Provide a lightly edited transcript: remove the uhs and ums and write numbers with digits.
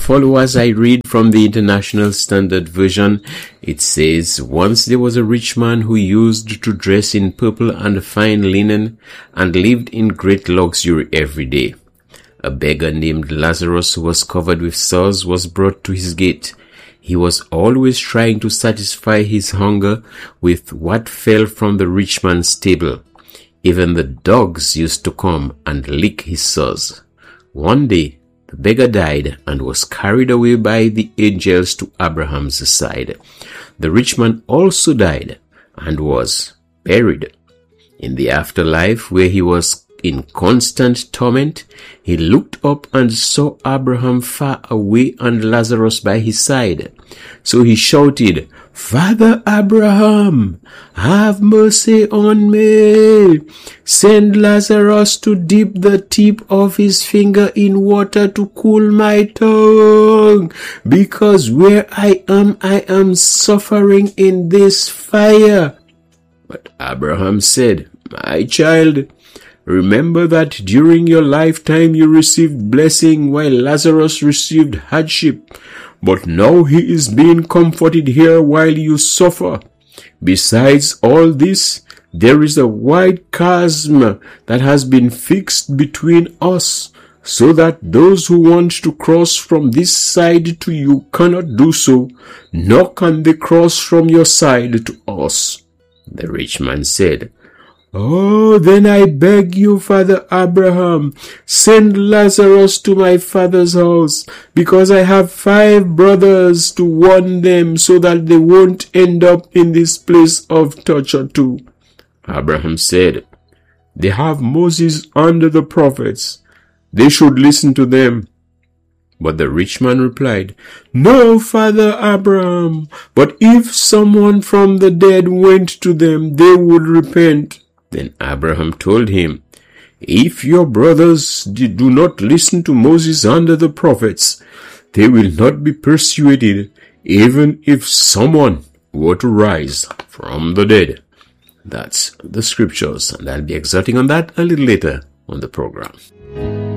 Follow as I read from the International Standard Version. It says, once there was a rich man who used to dress in purple and fine linen and lived in great luxury every day. A beggar named Lazarus, who was covered with sores, was brought to his gate. He was always trying to satisfy his hunger with what fell from the rich man's table. Even the dogs used to come and lick his sores. One day, the beggar died and was carried away by the angels to Abraham's side. The rich man also died and was buried. In the afterlife, where he was in constant torment, he looked up and saw Abraham far away and Lazarus by his side. So he shouted, "Father Abraham, have mercy on me. Send Lazarus to dip the tip of his finger in water to cool my tongue, because where I am suffering in this fire." But Abraham said, "My child, remember that during your lifetime you received blessing while Lazarus received hardship. But now he is being comforted here while you suffer. Besides all this, there is a wide chasm that has been fixed between us, so that those who want to cross from this side to you cannot do so, nor can they cross from your side to us." The rich man said, "Oh, then I beg you, Father Abraham, send Lazarus to my father's house, because I have 5 brothers to warn them so that they won't end up in this place of torture too." Abraham said, "They have Moses and the prophets. They should listen to them." But the rich man replied, "No, Father Abraham, but if someone from the dead went to them, they would repent." Then Abraham told him, "If your brothers do not listen to Moses and the prophets, they will not be persuaded, even if someone were to rise from the dead." That's the scriptures, and I'll be exhorting on that a little later on the program.